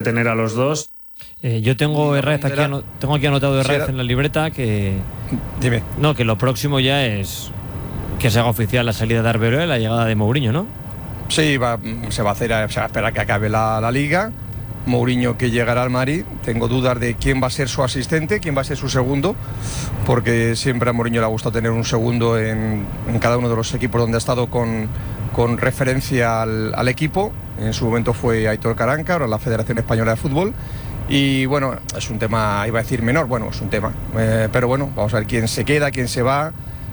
tener a los dos. Yo tengo Herrera tengo aquí anotado Herrera en la libreta que... Dime. No, que lo próximo ya es que se haga oficial la salida de Arbeloa y la llegada de Mourinho, ¿no? Sí, se va a esperar que acabe la Liga. Mourinho que llegará al Madrid. Tengo dudas de quién va a ser su asistente, quién va a ser su segundo, porque siempre a Mourinho le ha gustado tener un segundo en cada uno de los equipos donde ha estado con referencia al equipo. En su momento fue Aitor Karanka, ahora la Federación Española de Fútbol. Y bueno, es un tema, iba a decir menor, bueno, es un tema. Pero bueno, vamos a ver quién se queda, quién se va.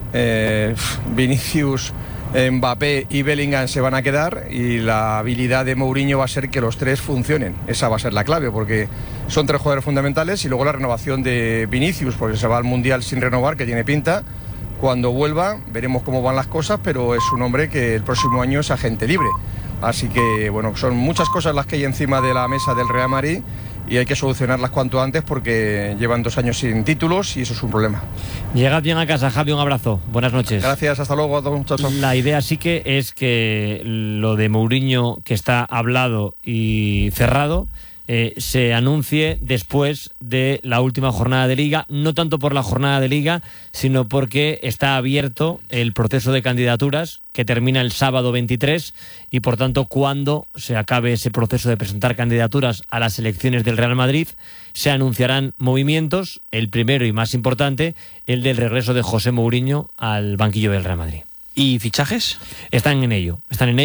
Vinicius, Mbappé y Bellingham se van a quedar, y la habilidad de Mourinho va a ser que los tres funcionen. Esa va a ser la clave, porque son tres jugadores fundamentales. Y luego la renovación de Vinicius, porque se va al Mundial sin renovar, que tiene pinta. Cuando vuelva veremos cómo van las cosas, pero es un hombre que el próximo año es agente libre. Así que bueno, son muchas cosas las que hay encima de la mesa del Real Madrid, y hay que solucionarlas cuanto antes, porque llevan 2 años sin títulos y eso es un problema. Llegad bien a casa, Javi, un abrazo, buenas noches. Gracias, hasta luego a todos, muchachos. La idea sí que es que lo de Mourinho, que está hablado y cerrado, se anuncie después de la última jornada de Liga, no tanto por la jornada de Liga, sino porque está abierto el proceso de candidaturas que termina el sábado 23, y por tanto cuando se acabe ese proceso de presentar candidaturas a las elecciones del Real Madrid, se anunciarán movimientos, el primero y más importante, el del regreso de José Mourinho al banquillo del Real Madrid. ¿Y fichajes? Están en ello,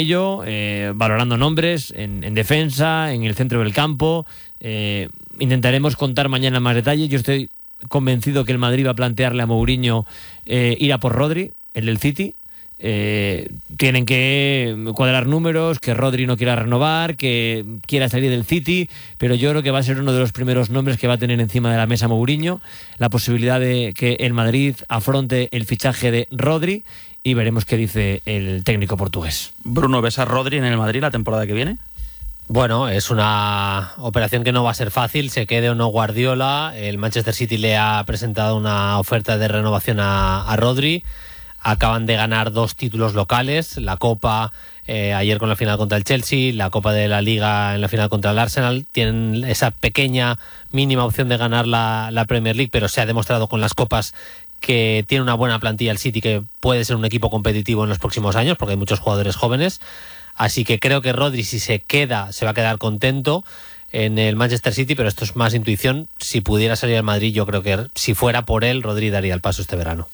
valorando nombres en defensa, en el centro del campo. Intentaremos contar mañana más detalles. Yo estoy convencido que el Madrid va a plantearle a Mourinho ir a por Rodri, el del City. Tienen que cuadrar números, que Rodri no quiera renovar, que quiera salir del City, pero yo creo que va a ser uno de los primeros nombres que va a tener encima de la mesa Mourinho, la posibilidad de que el Madrid afronte el fichaje de Rodri, y veremos qué dice el técnico portugués. Bruno, ¿ves a Rodri en el Madrid la temporada que viene? Bueno, es una operación que no va a ser fácil, se quede o no Guardiola. El Manchester City le ha presentado una oferta de renovación a Rodri. Acaban de ganar 2 títulos locales, la Copa ayer con la final contra el Chelsea, la Copa de la Liga en la final contra el Arsenal. Tienen esa pequeña, mínima opción de ganar la Premier League, pero se ha demostrado con las Copas que tiene una buena plantilla el City, que puede ser un equipo competitivo en los próximos años, porque hay muchos jugadores jóvenes. Así que creo que Rodri, si se queda, se va a quedar contento en el Manchester City, pero esto es más intuición. Si pudiera salir al Madrid, yo creo que si fuera por él, Rodri daría el paso este verano.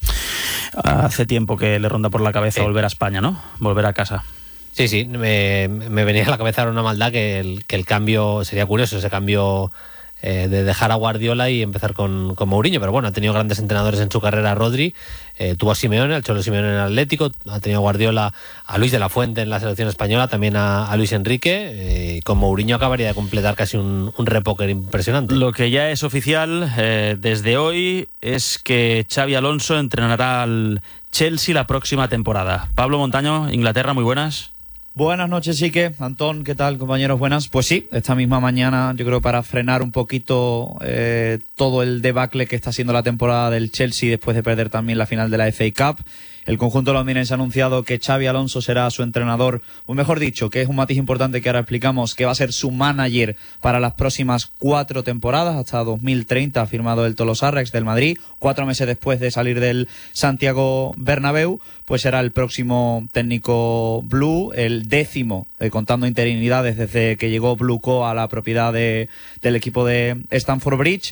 Hace tiempo que le ronda por la cabeza volver a España, ¿no? Volver a casa. Sí, me venía a la cabeza ahora una maldad, que el cambio sería curioso, ese cambio de dejar a Guardiola y empezar con Mourinho, pero bueno, ha tenido grandes entrenadores en su carrera Rodri. Tuvo a Simeone, al Cholo Simeone en el Atlético, ha tenido a Guardiola, a Luis de la Fuente en la selección española, también a Luis Enrique. Con Mourinho acabaría de completar casi un repóquer impresionante. Lo que ya es oficial desde hoy es que Xabi Alonso entrenará al Chelsea la próxima temporada. Pablo Montaño, Inglaterra, muy buenas. Buenas noches, Sique. Antón, ¿qué tal, compañeros? Buenas. Pues sí, esta misma mañana, yo creo, para frenar un poquito todo el debacle que está siendo la temporada del Chelsea después de perder también la final de la FA Cup. El conjunto londinense ha anunciado que Xabi Alonso será su entrenador, o mejor dicho, que es un matiz importante que ahora explicamos, que va a ser su manager para las próximas 4 temporadas, hasta 2030, ha firmado el Tolosarrax del Madrid. 4 meses después de salir del Santiago Bernabéu, pues será el próximo técnico Blue, el 10º, contando interinidades desde que llegó Blue Co a la propiedad del equipo de Stamford Bridge.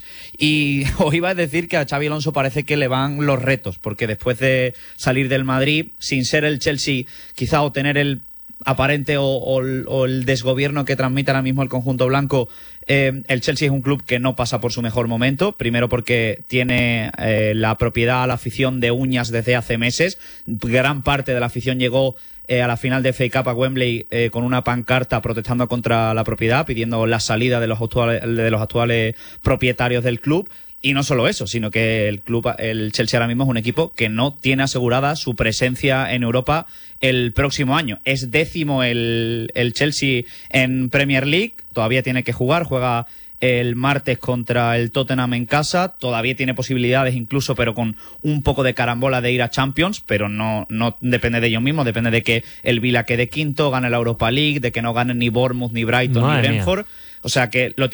Y os iba a decir que a Xabi Alonso parece que le van los retos, porque después de salir del Madrid, sin ser el Chelsea, quizá, o tener el aparente o el desgobierno que transmite ahora mismo el conjunto blanco, el Chelsea es un club que no pasa por su mejor momento. Primero porque tiene la propiedad a la afición de uñas desde hace meses. Gran parte de la afición llegó a la final de FA Cup a Wembley con una pancarta protestando contra la propiedad, pidiendo la salida de los actuales propietarios del club. Y no solo eso, sino que el Chelsea ahora mismo es un equipo que no tiene asegurada su presencia en Europa el próximo año. Es 10º el Chelsea en Premier League, todavía tiene que juega el martes contra el Tottenham en casa, todavía tiene posibilidades incluso, pero con un poco de carambola, de ir a Champions, pero no depende de ellos mismos, depende de que el Villa quede quinto, gane la Europa League, de que no ganen ni Bournemouth, ni Brighton, ni Brentford. O sea que lo